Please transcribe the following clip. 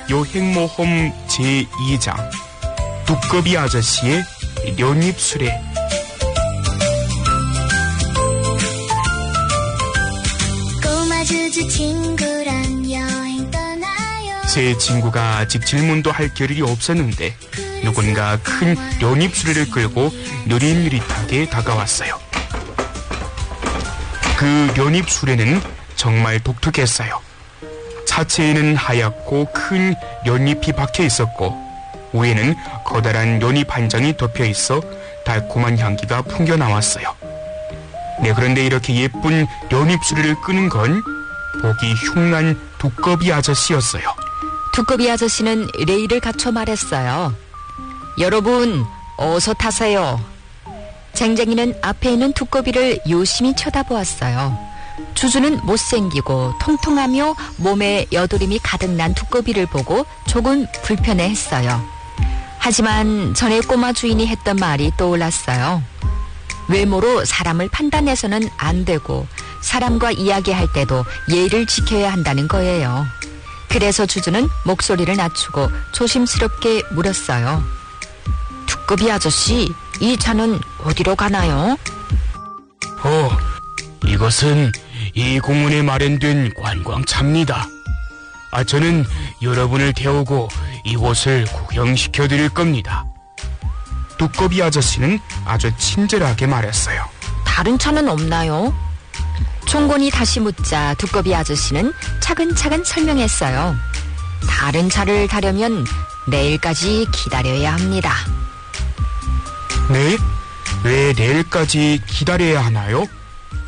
여행모험 제2장 두꺼비 아저씨의 연잎수레. 꼬마주주 친구랑 여행 떠나요. 제 친구가 아직 질문도 할 겨를이 없었는데 누군가 큰 연잎수레를 끌고 느릿느릿하게 다가왔어요. 그 연잎수레는 정말 독특했어요. 차체에는 하얗고 큰 연잎이 박혀 있었고 위에는 커다란 연잎 한 장이 덮여 있어 달콤한 향기가 풍겨 나왔어요. 네, 그런데 이렇게 예쁜 연잎수레를 끄는 건 보기 흉한 두꺼비 아저씨였어요. 두꺼비 아저씨는 레일을 갖춰 말했어요. 여러분, 어서 타세요. 쟁쟁이는 앞에 있는 두꺼비를 유심히 쳐다보았어요. 주주는 못생기고 통통하며 몸에 여드름이 가득 난 두꺼비를 보고 조금 불편해했어요. 하지만 전에 꼬마 주인이 했던 말이 떠올랐어요. 외모로 사람을 판단해서는 안 되고 사람과 이야기할 때도 예의를 지켜야 한다는 거예요. 그래서 주주는 목소리를 낮추고 조심스럽게 물었어요. 두꺼비 아저씨, 이 차는 어디로 가나요? 이것은 이 공원에 마련된 관광차입니다. 저는 여러분을 태우고 이곳을 구경시켜 드릴 겁니다. 두꺼비 아저씨는 아주 친절하게 말했어요. 다른 차는 없나요? 총곤이 다시 묻자 두꺼비 아저씨는 차근차근 설명했어요. 다른 차를 타려면 내일까지 기다려야 합니다. 네? 왜 내일까지 기다려야 하나요?